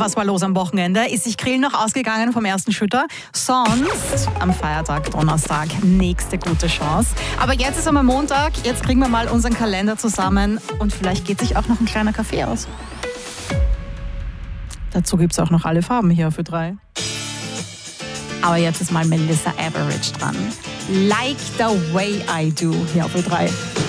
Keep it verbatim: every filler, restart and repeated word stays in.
was war los am Wochenende? Ist sich Grillen noch ausgegangen vom ersten Schütter? Sonst am Feiertag, Donnerstag, nächste gute Chance. Aber jetzt ist einmal Montag, jetzt kriegen wir mal unseren Kalender zusammen und vielleicht geht sich auch noch ein kleiner Kaffee aus. Dazu gibt es auch noch alle Farben hier für drei. Aber jetzt ist mal Melissa Etheridge dran. Like the way I do hier auf Ö drei.